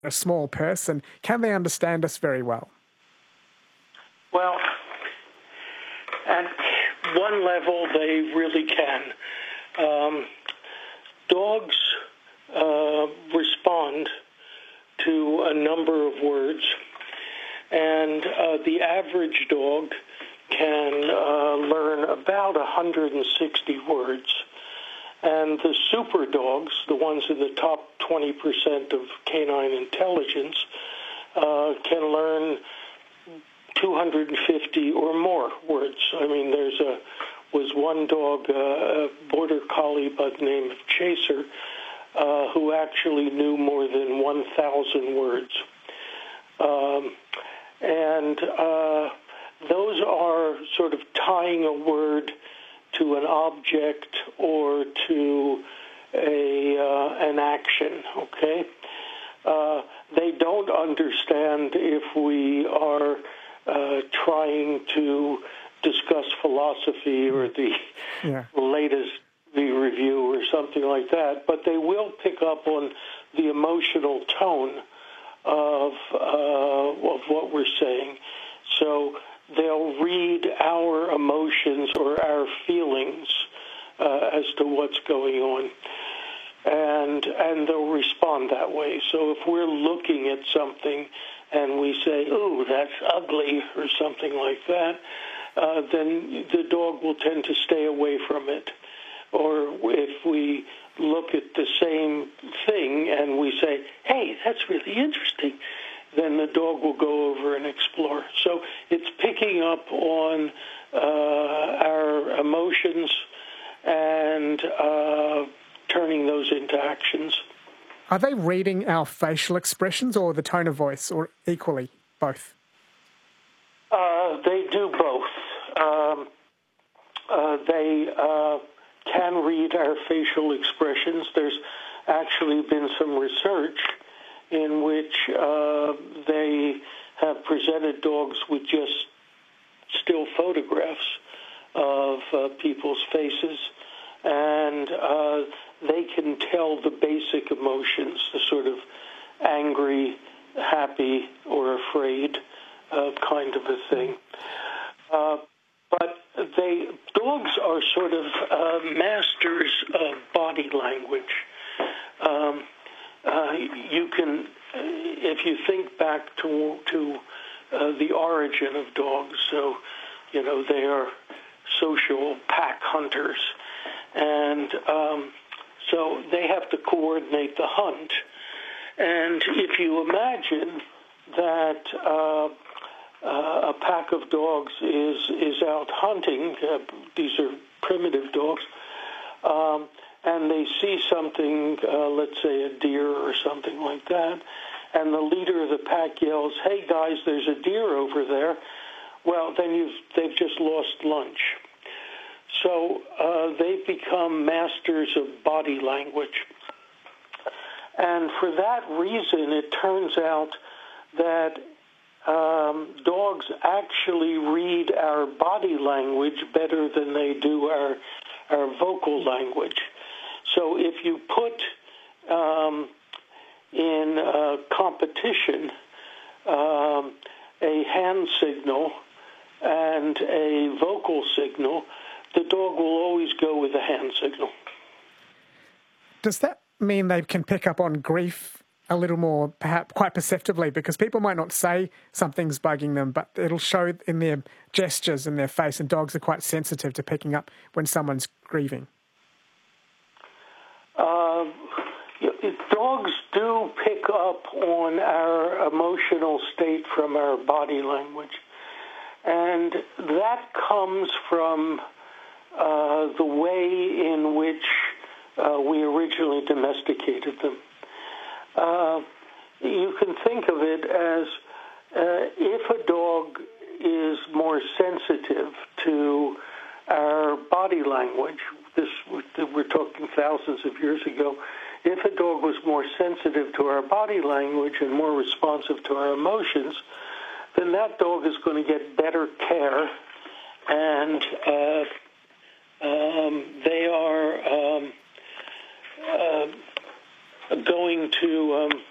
a small person, can they understand us very well? Well, at one level, they really can. Dogs respond to a number of words, and the average dog can learn about 160 words. And the super dogs, the ones in the top 20% of canine intelligence, can learn 250 or more words. I mean, was one dog, a border collie by the name of Chaser, who actually knew more than 1,000 words. And those are sort of tying a word to an object or to an action, okay? They don't understand if we are trying to discuss philosophy or the latest review or something like that, but they will pick up on the emotional tone of what we're saying. So they'll read our emotions or our feelings as to what's going on, and they'll respond that way. So if we're looking at something and we say, "Ooh, that's ugly," or something like that, then the dog will tend to stay away from it. Or if we look at the same thing and we say, "Hey, that's really interesting," then the dog will go over and explore. So it's picking up on our emotions and turning those into actions. Are they reading our facial expressions or the tone of voice, or equally, both? They do both. They can read our facial expressions. There's actually been some research in which they have presented dogs with just still photographs of people's faces, and they can tell the basic emotions, the sort of angry, happy, or afraid kind of a thing. But dogs are sort of masters of body language. You can, if you think back to the origin of dogs, so, they are social pack hunters. And so they have to coordinate the hunt. And if you imagine that a pack of dogs is out hunting, these are primitive dogs, and they see something, let's say a deer or something like that, and the leader of the pack yells, "Hey guys, there's a deer over there," well, then they've just lost lunch. So they've become masters of body language. And for that reason, it turns out that dogs actually read our body language better than they do our vocal language. So if you put in a competition a hand signal and a vocal signal, the dog will always go with the hand signal. Does that mean they can pick up on grief a little more, perhaps quite perceptively? Because people might not say something's bugging them, but it'll show in their gestures and their face, and dogs are quite sensitive to picking up when someone's grieving. Dogs do pick up on our emotional state from our body language. And that comes from the way in which we originally domesticated them. You can think of it as if a dog is more sensitive to our body language, we're talking thousands of years ago, if a dog was more sensitive to our body language and more responsive to our emotions, then that dog is going to get better care, and they are going to